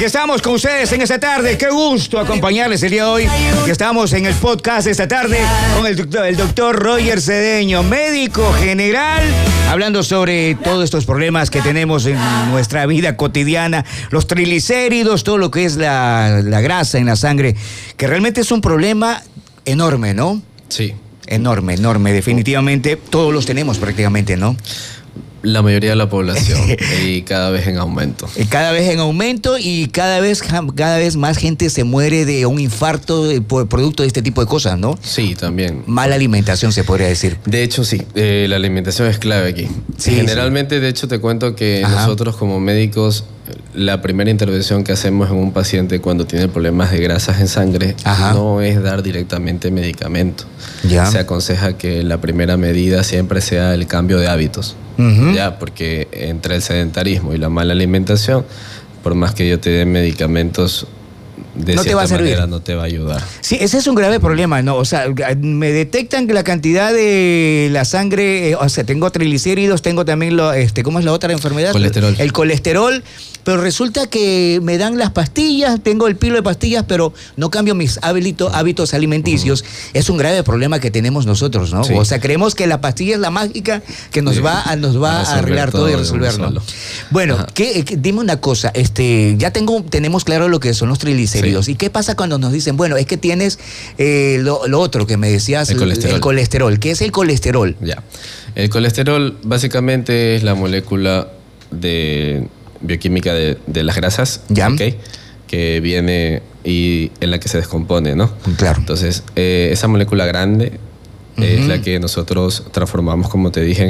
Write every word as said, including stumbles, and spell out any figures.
Aquí estamos con ustedes en esta tarde. Qué gusto acompañarles el día de hoy. Aquí estamos en el podcast de esta tarde con el doctor, el doctor Roger Cedeño, médico general, hablando sobre todos estos problemas que tenemos en nuestra vida cotidiana, los triglicéridos, todo lo que es la, la grasa en la sangre, que realmente es un problema enorme, ¿no? Sí. Enorme, enorme, definitivamente. Todos los tenemos prácticamente, ¿no? La mayoría de la población y cada vez en aumento. Y cada vez en aumento y cada vez, cada vez más gente se muere de un infarto por producto de este tipo de cosas, ¿no? Sí, también. Mala alimentación, se podría decir. De hecho, sí. Eh, la alimentación es clave aquí. Sí, Generalmente, sí. De hecho, te cuento que Ajá. nosotros como médicos, la primera intervención que hacemos en un paciente cuando tiene problemas de grasas en sangre Ajá. no es dar directamente medicamento. Ya. Se aconseja que la primera medida siempre sea el cambio de hábitos. Uh-huh. Ya, porque entre el sedentarismo y la mala alimentación, por más que yo te dé medicamentos, de no cierta te va a servir. manera no te va a ayudar. Sí, ese es un grave problema, ¿no? O sea, me detectan que la cantidad de la sangre, eh, o sea, tengo triglicéridos, tengo también, lo, este, ¿cómo es la otra enfermedad? Colesterol. El colesterol, pero resulta que me dan las pastillas, tengo el pilo de pastillas, pero no cambio mis hábitos, hábitos alimenticios. Uh-huh. Es un grave problema que tenemos nosotros, ¿no? Sí. O sea, creemos que la pastilla es la mágica que nos sí. va, a, nos va a, a arreglar todo, todo y resolverlo. Bueno, ¿qué, qué, dime una cosa, este, ya tengo, tenemos claro lo que son los triglicéridos. Sí. ¿Y qué pasa cuando nos dicen, bueno, es que tienes eh, lo, lo otro que me decías, el colesterol. el colesterol? ¿Qué es el colesterol? Ya. El colesterol básicamente es la molécula de bioquímica de, de las grasas, ¿ya? ¿Okay? Que viene y en la que se descompone, ¿no? Claro. Entonces, eh, esa molécula grande uh-huh. es la que nosotros transformamos, como te dije, en